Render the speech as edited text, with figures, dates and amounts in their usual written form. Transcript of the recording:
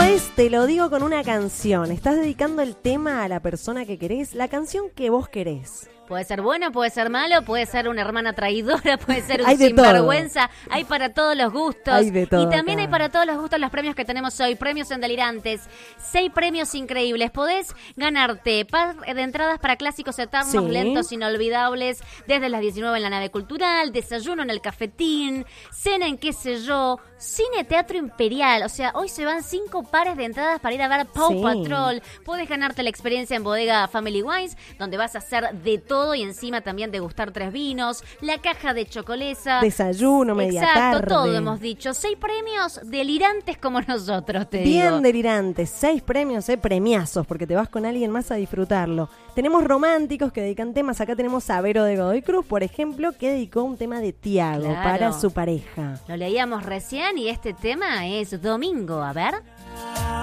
es, te lo digo con una canción. Estás dedicando el tema a la persona que querés, la canción que vos querés. Puede ser bueno, puede ser malo, puede ser una hermana traidora, puede ser un Hay de sinvergüenza. Hay para todos los gustos. Hay de todo y también acá. hay para todos los gustos los premios que tenemos hoy. Premios en Delirantes. 6 premios increíbles. Podés ganarte par de entradas para clásicos eternos, Sí. lentos, inolvidables, desde las 19 en la nave cultural, desayuno en el cafetín, cena en qué sé yo, cine teatro imperial. O sea, hoy se van 5 pares de entradas para ir a ver Paw Sí. Patrol. Podés ganarte la experiencia en Bodega Family Wines, donde vas a hacer de todo y encima también degustar 3 vinos, la caja de chocolesa. Desayuno, media Exacto, tarde. todo hemos dicho. 6 premios delirantes como nosotros, te Bien digo. delirantes, 6 premios, premiazos, porque te vas con alguien más a disfrutarlo. Tenemos románticos que dedican temas. Acá tenemos a Vero de Godoy Cruz, por ejemplo, que dedicó un tema de Tiago Claro. para su pareja. Lo leíamos recién y este tema es Domingo. A ver.